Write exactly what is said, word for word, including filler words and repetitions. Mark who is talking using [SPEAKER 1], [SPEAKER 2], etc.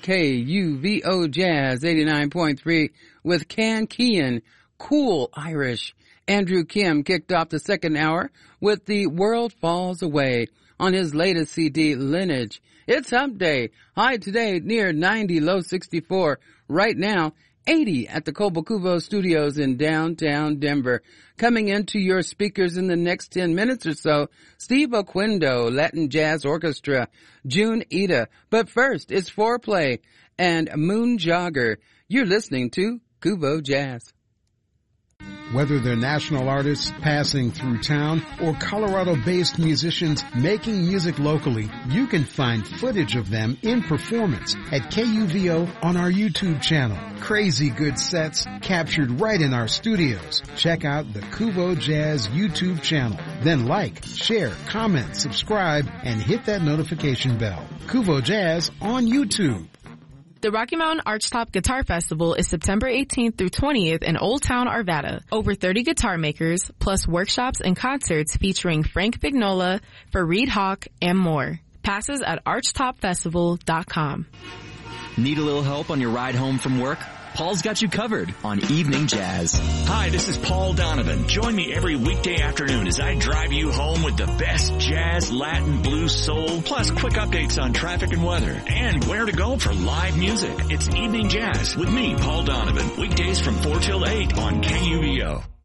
[SPEAKER 1] K U V O Jazz eighty-nine point three with Can Kean, Cool Irish. Andrew Kim kicked off the second hour with The World Falls Away on his latest C D, Lineage. It's hump day. High today near ninety, low sixty-four. Right now, eighty at the Cobo Studios in downtown Denver. Coming into your speakers in the next ten minutes or so, Steve Oquendo, Latin Jazz Orchestra, June Ida. But first, it's Foreplay and Moon Jogger. You're listening to Kubo Jazz.
[SPEAKER 2] Whether they're national artists passing through town or Colorado-based musicians making music locally, you can find footage of them in performance at K U V O on our YouTube channel. Crazy good sets captured right in our studios. Check out the Kubo Jazz YouTube channel. Then like, share, comment, subscribe, and hit that notification bell. Kubo Jazz on YouTube.
[SPEAKER 3] The Rocky Mountain Archtop Guitar Festival is September eighteenth through twentieth in Old Town, Arvada. Over thirty guitar makers, plus workshops and concerts featuring Frank Vignola, Fareed Hawk, and more. Passes at archtop festival dot com.
[SPEAKER 4] Need a little help on your ride home from work? Paul's got you covered on Evening Jazz.
[SPEAKER 5] Hi, this is Paul Donovan. Join me every weekday afternoon as I drive you home with the best jazz, Latin, blues, soul, plus quick updates on traffic and weather, and where to go for live music. It's Evening Jazz with me, Paul Donovan. Weekdays from four till eight on K U V O.